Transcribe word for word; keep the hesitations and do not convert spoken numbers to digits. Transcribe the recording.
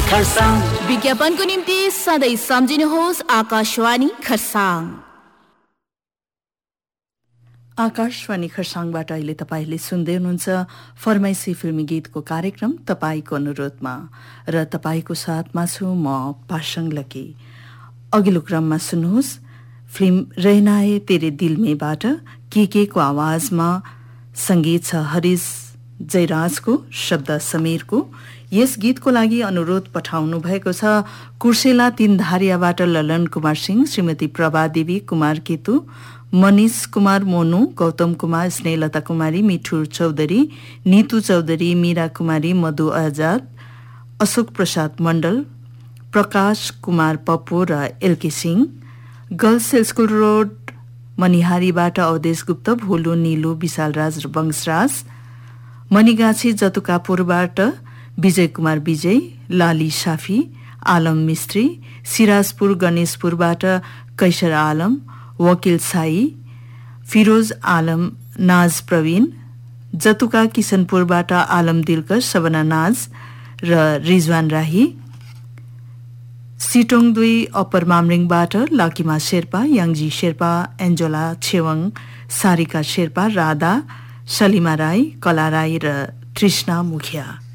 खरसाङ। विज्ञापनको निम्ति सधैँ सम्झिनुहोस् आकाशवाणी खरसाङ। आकाशवाणी खरसाङबाट अहिले तपाईँले सुन्दै हुनुहुन्छ फरमाइसी फिल्मी गीतको कार्यक्रम तपाईँको अनुरोधमा र तपाईँको साथमा छु म पासाङ लकी। अघिल्लो क्रममा सुन्नुहोस् फिल्म रहना है तेरे दिल मेबाट के के को आवाजमा संगीत छ हरिश जयराजको, शब्द समीरको। यस गीतको लागि अनुरोध पठाउनु भएको छ कुर्सेला तीनधारियाबाट ललन कुमार सिंह, श्रीमती प्रभा देवी कुमार केतु, मनिष कुमार मोनू, गौतम कुमार, स्नेहलता कुमारी, मिठुर चौधरी, नीतू चौधरी, मीरा कुमारी, मधु आजाद, अशोक प्रसाद मण्डल, प्रकाश कुमार पप्पू र LK Singh. Girls school road मनिहारीबाट Awadhesh गुप्त, भोलु, नीलु, विशालराज र वंशराज। मणिगाछी जतुकापुरबाट विजय कुमार विजय, लाली साफी, आलम मिस्त्री। सिराजपुर गणेशपुरबाट कैसर आलम, वकिल साई, फिरोज आलम, नाज प्रवीण। जतुका किशनपुरबाट आलम दिलकर, सबना नाज र रिजवान राही। सिटोङ दुई अप्पर मामरिङबाट लाकिमा शेर्पा, याङजी शेर्पा, एन्जोला छेवाङ, सारिका शेर्पा, राधा, सलिमा राई, कला राई र तृष्णा मुखिया।